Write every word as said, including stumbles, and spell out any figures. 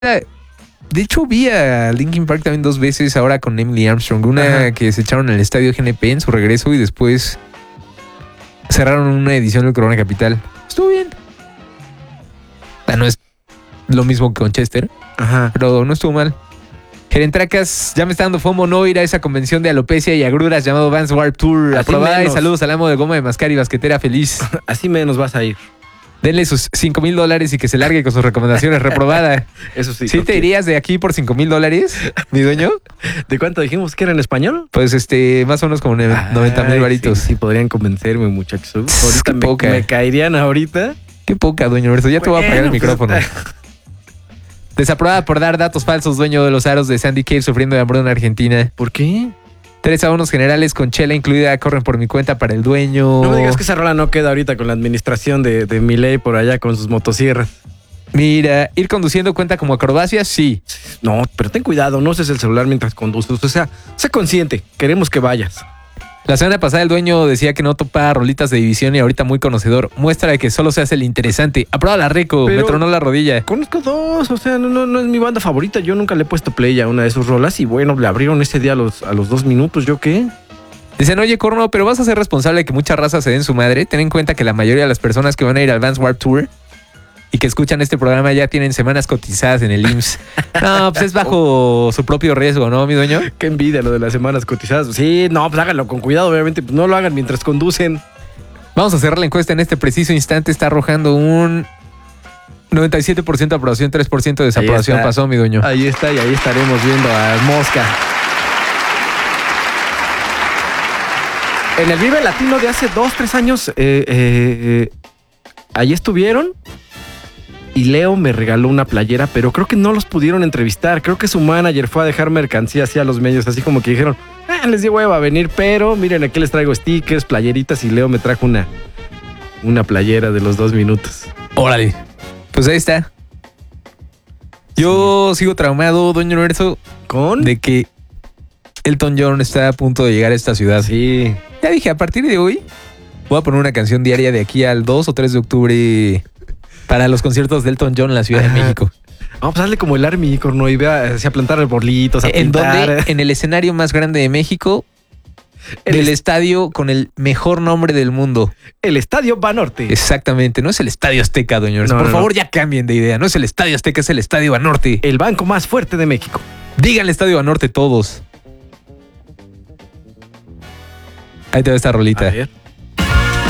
De hecho, vi a Linkin Park también dos veces ahora con Emily Armstrong. Una Ajá. que se echaron en el estadio G N P en su regreso y después cerraron una edición del Corona Capital. Estuvo bien. Ah, no es lo mismo que con Chester, Ajá. pero no estuvo mal. Gerentracas, ya me está dando fomo no ir a esa convención de alopecia y agruras llamado Vans Warped Tour. Así aprobada menos. Y saludos al amo de goma de mascar y basquetera feliz. Así menos vas a ir. Denle sus cinco mil dólares y que se largue con sus recomendaciones. Reprobada. Eso sí. ¿Sí te irías de aquí por cinco mil dólares, mi dueño? ¿De cuánto dijimos que era en español? Pues este, más o menos como noventa mil varitos. Sí, sí, podrían convencerme, muchachos. Ahorita Qué me, poca. me caerían ahorita. Qué poca, dueño. Ya bueno, te voy a apagar el micrófono. Pues, desaprobada por dar datos falsos, dueño de los aros de Sandy Cave sufriendo de hambruna en Argentina. ¿Por qué? Tres abonos generales con chela incluida corren por mi cuenta para el dueño. No me digas que esa rola no queda ahorita con la administración de, de Milei por allá con sus motosierras. Mira, ir conduciendo cuenta como acrobacia, sí. No, pero ten cuidado, no uses el celular mientras conduces. O sea, sé consciente, queremos que vayas. La semana pasada el dueño decía que no topa rolitas de división y ahorita muy conocedor. Muestra de que solo se hace el interesante. Aprueba la Reco, pero me tronó la rodilla. Conozco dos, o sea, no, no, no es mi banda favorita. Yo nunca le he puesto play a una de sus rolas y bueno, le abrieron ese día a los, a los dos minutos. ¿Yo qué? Dicen, oye, Corno, pero vas a ser responsable de que mucha raza se den su madre. Ten en cuenta que la mayoría de las personas que van a ir al Vans Warped Tour y que escuchan este programa ya tienen semanas cotizadas en el I M S S. No, pues es bajo su propio riesgo, ¿no, mi dueño? Qué envidia lo de las semanas cotizadas. Sí, no, pues háganlo con cuidado, obviamente. Pues no lo hagan mientras conducen. Vamos a cerrar la encuesta en este preciso instante. Está arrojando un noventa y siete por ciento de aprobación, tres por ciento de desaprobación. Pasó, mi dueño. Ahí está, y ahí estaremos viendo a Mosca. En el Vive Latino de hace dos, tres años, eh, eh, eh, ahí estuvieron. Y Leo me regaló una playera, pero creo que no los pudieron entrevistar. Creo que su manager fue a dejar mercancía así a los medios, así como que dijeron, ah, les dio hueva a venir, pero miren, aquí les traigo stickers, playeritas, y Leo me trajo una, una playera de los dos minutos. Órale. Pues ahí está. Yo sí. sigo traumado, doña Universo, ¿con? De que Elton John está a punto de llegar a esta ciudad. Sí. Ya dije, a partir de hoy voy a poner una canción diaria de aquí al dos o tres de octubre para los conciertos de Elton John en la Ciudad Ajá. de México. Vamos a darle como el Army, Corno, y vea, a plantar arbolitos, a ¿En pintar. dónde? En el escenario más grande de México, el del est- estadio con el mejor nombre del mundo. El Estadio Banorte. Exactamente, no es el Estadio Azteca, doña Universo. No, Por no, favor, no. ya cambien de idea. No es el Estadio Azteca, es el Estadio Banorte. El banco más fuerte de México. Digan el Estadio Banorte todos. Ahí te va esta rolita. A ver.